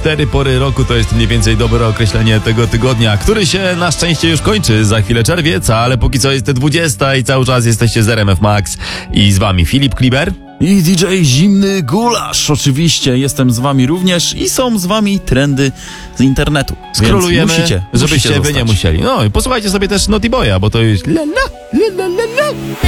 4 pory roku to jest mniej więcej dobre określenie tego tygodnia, który się na szczęście już kończy. Za chwilę czerwiec, ale póki co jest 20 i cały czas jesteście z RMF Max i z wami Filip Kliber. I DJ Zimny Gulasz. Oczywiście jestem z wami również i są z wami trendy z internetu. Skrolujemy, musicie żebyście wy zostać. nie musieli. No i posłuchajcie sobie też Naughty Boya, bo to jest la la la la la la.